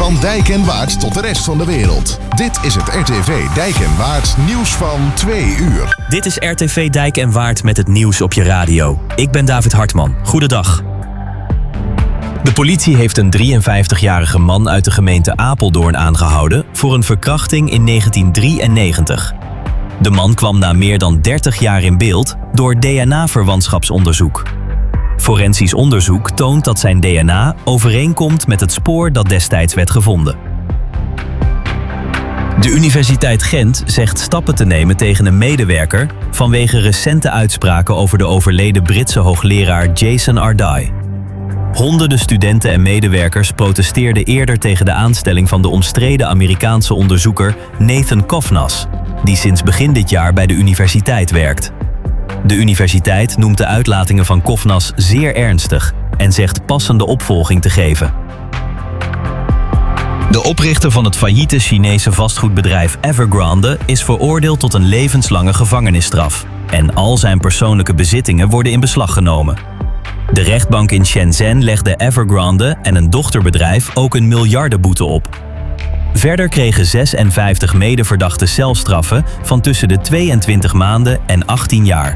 Van Dijk en Waard tot de rest van de wereld. Dit is het RTV Dijk en Waard nieuws van 2 uur. Dit is RTV Dijk en Waard met het nieuws op je radio. Ik ben David Hartman. Goedendag. De politie heeft een 53-jarige man uit de gemeente Apeldoorn aangehouden voor een verkrachting in 1993. De man kwam na meer dan 30 jaar in beeld door DNA-verwantschapsonderzoek. Forensisch onderzoek toont dat zijn DNA overeenkomt met het spoor dat destijds werd gevonden. De Universiteit Gent zegt stappen te nemen tegen een medewerker vanwege recente uitspraken over de overleden Britse hoogleraar Jason Ardai. Honderden studenten en medewerkers protesteerden eerder tegen de aanstelling van de omstreden Amerikaanse onderzoeker Nathan Kovnas, die sinds begin dit jaar bij de universiteit werkt. De universiteit noemt de uitlatingen van Kovnas zeer ernstig en zegt passende opvolging te geven. De oprichter van het failliete Chinese vastgoedbedrijf Evergrande is veroordeeld tot een levenslange gevangenisstraf en al zijn persoonlijke bezittingen worden in beslag genomen. De rechtbank in Shenzhen legde Evergrande en een dochterbedrijf ook een miljardenboete op. Verder kregen 56 medeverdachten celstraffen van tussen de 22 maanden en 18 jaar.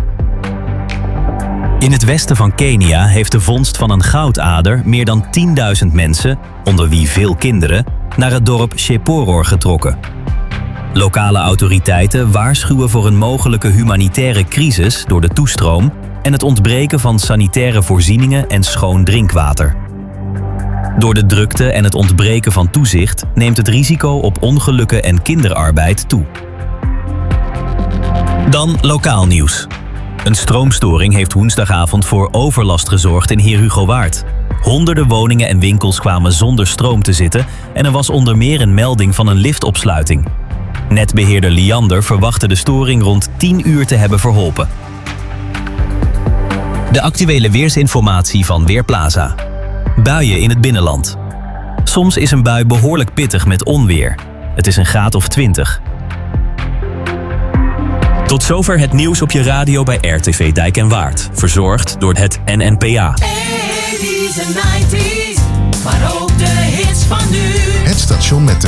In het westen van Kenia heeft de vondst van een goudader meer dan 10.000 mensen, onder wie veel kinderen, naar het dorp Sheporor getrokken. Lokale autoriteiten waarschuwen voor een mogelijke humanitaire crisis door de toestroom en het ontbreken van sanitaire voorzieningen en schoon drinkwater. Door de drukte en het ontbreken van toezicht neemt het risico op ongelukken en kinderarbeid toe. Dan lokaal nieuws. Een stroomstoring heeft woensdagavond voor overlast gezorgd in Heerhugowaard. Honderden woningen en winkels kwamen zonder stroom te zitten en er was onder meer een melding van een liftopsluiting. Netbeheerder Liander verwachtte de storing rond 10 uur te hebben verholpen. De actuele weersinformatie van Weerplaza. Buien in het binnenland. Soms is een bui behoorlijk pittig met onweer. Het is een graad of 20. Tot zover het nieuws op je radio bij RTV Dijk en Waard. Verzorgd door het NNPA. 80's en 90's, maar ook de hits van nu. Het station met de